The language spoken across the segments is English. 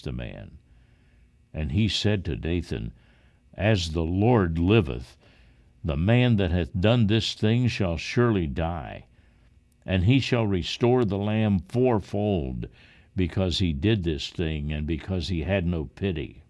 the man. And he said to Nathan, As the Lord liveth, the man that hath done this thing shall surely die, and he shall restore the lamb fourfold, because he did this thing, and because he had no pity.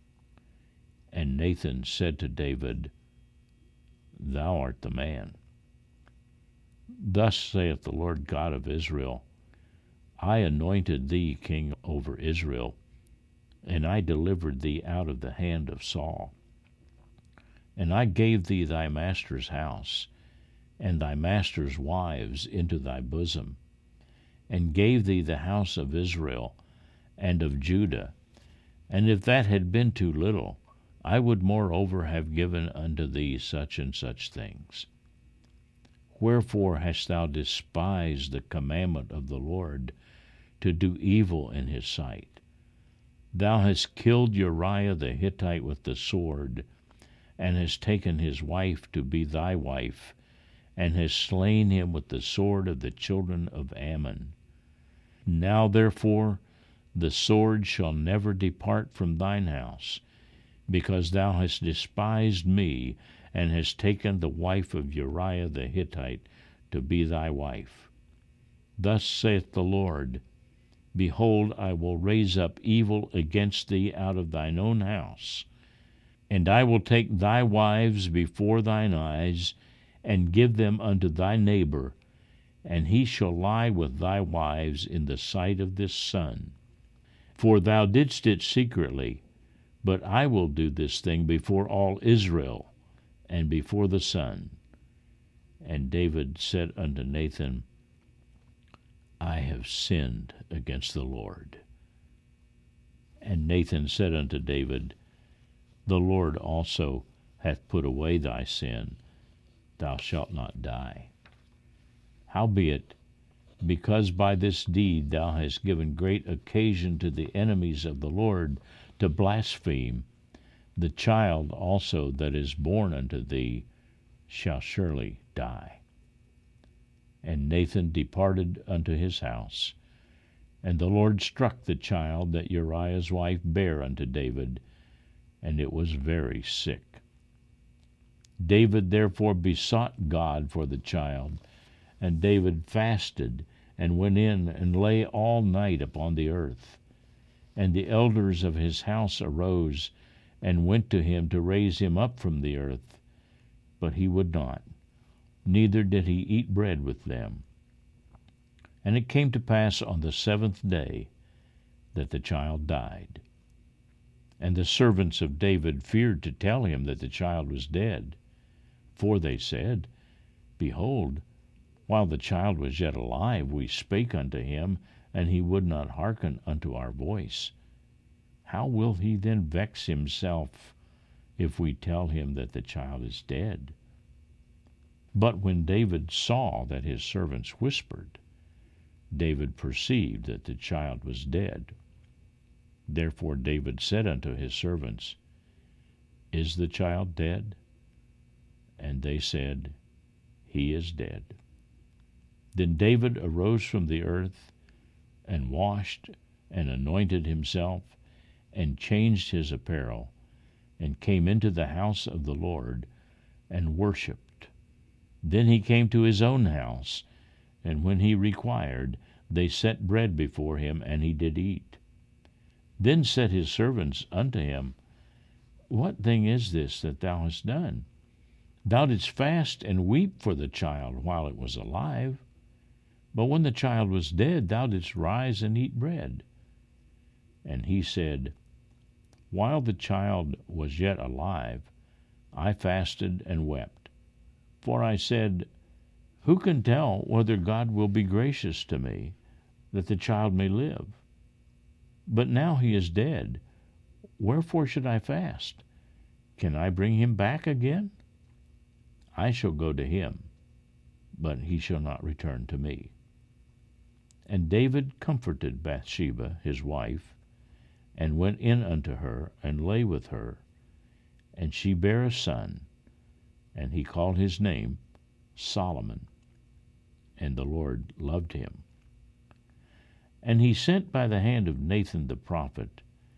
And Nathan said to David, Thou art the man. Thus saith the Lord God of Israel, I anointed thee king over Israel, and I delivered thee out of the hand of Saul. And I gave thee thy master's house, and thy master's wives into thy bosom, and gave thee the house of Israel and of Judah. And if that had been too little, I would moreover have given unto thee such and such things. Wherefore hast thou despised the commandment of the Lord, to do evil in his sight? Thou hast killed Uriah the Hittite with the sword, and hast taken his wife to be thy wife, and hast slain him with the sword of the children of Ammon. Now therefore the sword shall never depart from thine house, because thou hast despised me, and hast taken the wife of Uriah the Hittite to be thy wife. Thus saith the Lord, Behold, I will raise up evil against thee out of thine own house, and I will take thy wives before thine eyes, and give them unto thy neighbor, and he shall lie with thy wives in the sight of this sun. For thou didst it secretly, but I will do this thing before all Israel, and before the sun. And David said unto Nathan, I have sinned against the Lord. And Nathan said unto David, The Lord also hath put away thy sin, thou shalt not die. Howbeit, because by this deed thou hast given great occasion to the enemies of the Lord to blaspheme, the child also that is born unto thee shall surely die. And Nathan departed unto his house, and the Lord struck the child that Uriah's wife bare unto David, and it was very sick. David therefore besought God for the child, and David fasted, and went in and lay all night upon the earth. And the elders of his house arose, and went to him to raise him up from the earth. But he would not, neither did he eat bread with them. And it came to pass on the 7th day that the child died. And the servants of David feared to tell him that the child was dead. For they said, Behold, while the child was yet alive, we spake unto him, and he would not hearken unto our voice. How will he then vex himself, if we tell him that the child is dead? But when David saw that his servants whispered, David perceived that the child was dead. Therefore David said unto his servants, Is the child dead? And they said, He is dead. Then David arose from the earth, and washed, and anointed himself, and changed his apparel, and came into the house of the Lord, and worshipped. Then he came to his own house, and when he required, they set bread before him, and he did eat. Then said his servants unto him, What thing is this that thou hast done? Thou didst fast and weep for the child while it was alive. But when the child was dead, thou didst rise and eat bread. And he said, While the child was yet alive, I fasted and wept. For I said, Who can tell whether God will be gracious to me, that the child may live? But now he is dead. Wherefore should I fast? Can I bring him back again? I shall go to him, but he shall not return to me. And David comforted Bathsheba his wife, and went in unto her, and lay with her. And she bare a son, and he called his name Solomon. And the Lord loved him. And he sent by the hand of Nathan the prophet,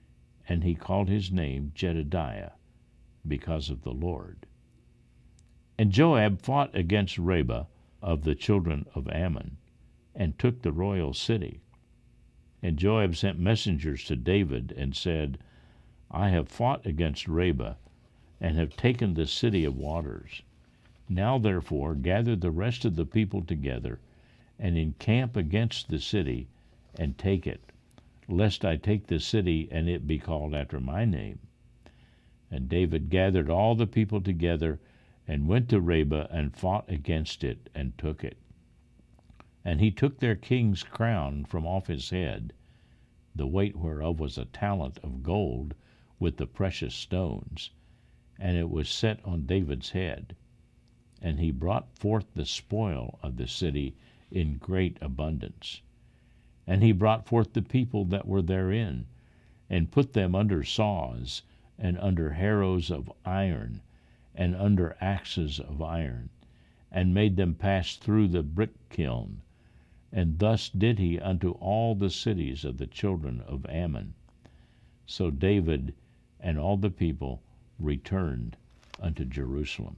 and he called his name Jedidiah, because of the Lord. And Joab fought against Rabbah of the children of Ammon, and took the royal city. And Joab sent messengers to David, and said, I have fought against Rabbah, and have taken the city of waters. Now therefore gather the rest of the people together, and encamp against the city, and take it, lest I take the city, and it be called after my name. And David gathered all the people together, and went to Rabbah, and fought against it, and took it. And he took their king's crown from off his head, the weight whereof was a talent of gold, with the precious stones, and it was set on David's head. And he brought forth the spoil of the city in great abundance. And he brought forth the people that were therein, and put them under saws, and under harrows of iron, and under axes of iron, and made them pass through the brick kiln. And thus did he unto all the cities of the children of Ammon. So David and all the people returned unto Jerusalem.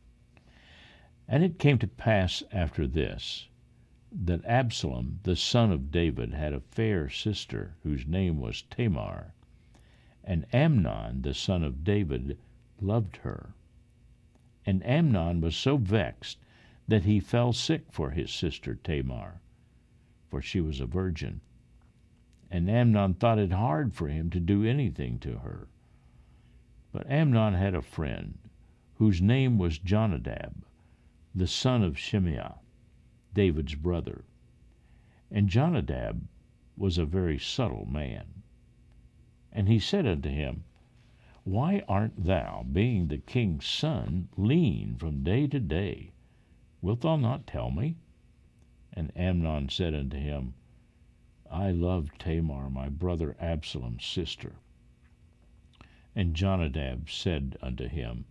And it came to pass after this, that Absalom the son of David had a fair sister, whose name was Tamar. And Amnon the son of David loved her. And Amnon was so vexed that he fell sick for his sister Tamar, for she was a virgin. And Amnon thought it hard for him to do anything to her. But Amnon had a friend, whose name was Jonadab, the son of Shimeah, David's brother. And Jonadab was a very subtle man. And he said unto him, Why art thou, being the king's son, lean from day to day? Wilt thou not tell me? And Amnon said unto him, I love Tamar, my brother Absalom's sister. And Jonadab said unto him,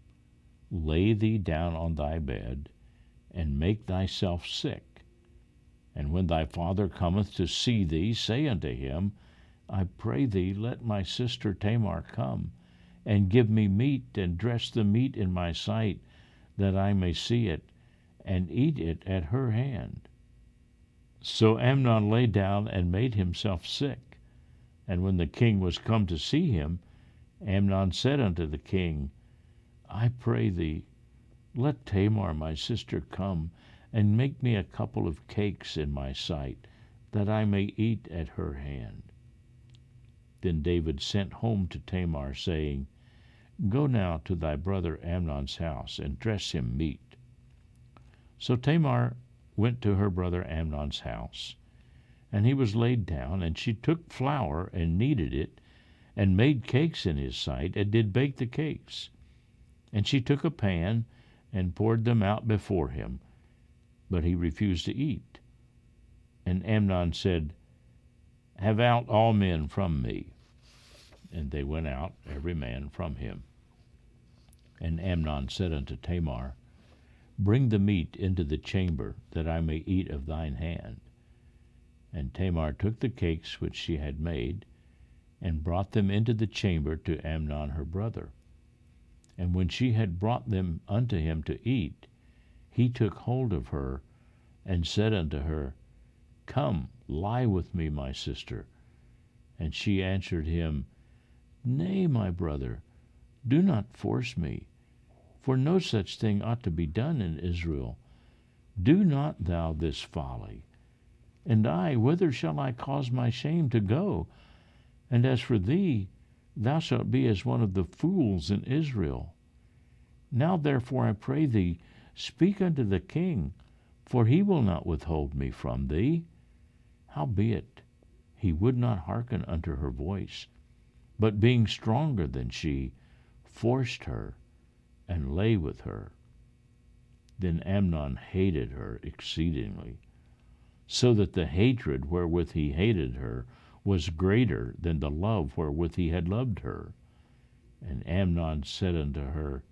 Lay thee down on thy bed, and make thyself sick. And when thy father cometh to see thee, say unto him, I pray thee, let my sister Tamar come, and give me meat, and dress the meat in my sight, that I may see it, and eat it at her hand. So Amnon lay down and made himself sick. And when the king was come to see him, Amnon said unto the king, I pray thee, let Tamar my sister come, and make me a couple of cakes in my sight, that I may eat at her hand. Then David sent home to Tamar, saying, Go now to thy brother Amnon's house, and dress him meat. So Tamar went to her brother Amnon's house, and he was laid down, and she took flour, and kneaded it, and made cakes in his sight, and did bake the cakes. And she took a pan, and poured them out before him, but he refused to eat. And Amnon said, Have out all men from me. And they went out, every man from him. And Amnon said unto Tamar, Bring the meat into the chamber, that I may eat of thine hand. And Tamar took the cakes which she had made, and brought them into the chamber to Amnon her brother. And when she had brought them unto him to eat, he took hold of her, and said unto her, Come, lie with me, my sister. And she answered him, Nay, my brother, do not force me, for no such thing ought to be done in Israel. Do not thou this folly. And I, whither shall I cause my shame to go? And as for thee, thou shalt be as one of the fools in Israel. Now therefore I pray thee, speak unto the king, for he will not withhold me from thee. Howbeit, he would not hearken unto her voice, but being stronger than she, forced her, and lay with her. Then Amnon hated her exceedingly, so that the hatred wherewith he hated her was greater than the love wherewith he had loved her. And Amnon said unto her,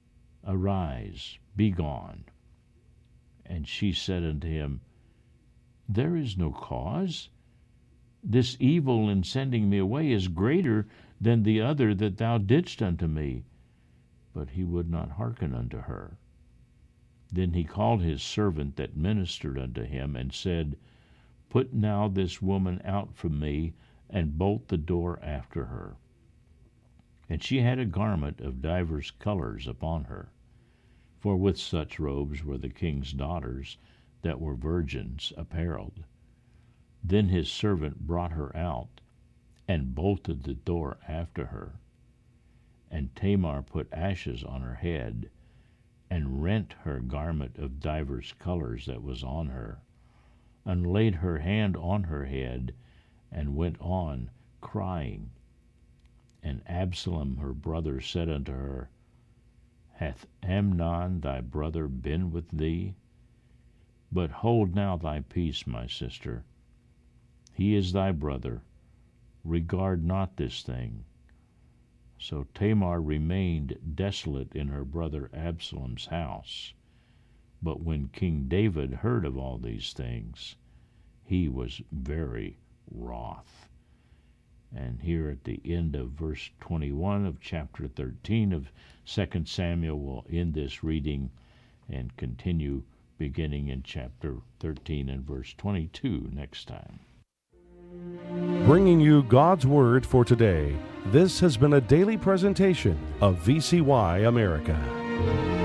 Arise, be gone. And she said unto him, There is no cause. This evil in sending me away is greater than the other that thou didst unto me. But he would not hearken unto her. Then he called his servant that ministered unto him, and said, Put now this woman out from me, and bolt the door after her. And she had a garment of divers colors upon her, for with such robes were the king's daughters that were virgins apparelled. Then his servant brought her out, and bolted the door after her. And Tamar put ashes on her head, and rent her garment of divers colors that was on her, and laid her hand on her head, and went on crying. And Absalom her brother said unto her, Hath Amnon thy brother been with thee? But hold now thy peace, my sister. He is thy brother. Regard not this thing. So Tamar remained desolate in her brother Absalom's house. But when King David heard of all these things, he was very wroth. And here at the end of verse 21 of chapter 13 of 2 Samuel, we'll end this reading and continue beginning in chapter 13 and verse 22 next time. Bringing you God's Word for today, this has been a daily presentation of VCY America.